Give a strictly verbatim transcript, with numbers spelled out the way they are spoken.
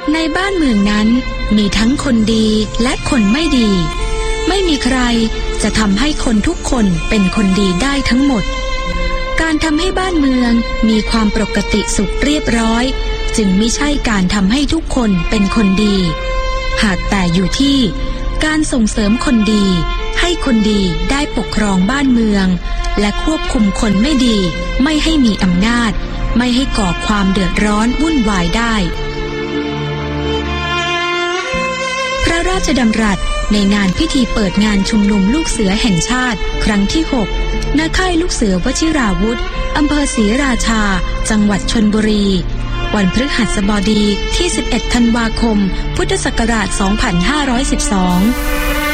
ในบ้านเมืองนั้นมีทั้งคนดีและคนไม่ดีไม่มีใครจะทำให้คนทุกคนเป็นคนดีได้ทั้งหมดการทำให้บ้านเมืองมีความปกติสุขเรียบร้อยจึงไม่ใช่การทำให้ทุกคนเป็นคนดีหากแต่อยู่ที่การส่งเสริมคนดีให้คนดีได้ปกครองบ้านเมืองและควบคุมคนไม่ดีไม่ให้มีอำนาจไม่ให้ก่อความเดือดร้อนวุ่นวายได้พระราชดำรัสในงานพิธีเปิดงานชุมนุมลูกเสือแห่งชาติครั้งที่หกณ ค่ายลูกเสือวชิราวุธอำเภอศรีราชาจังหวัดชลบุรีวันพฤหัสบดีที่สิบเอ็ดธันวาคมพุทธศักราชสองพันห้าร้อยสิบสอง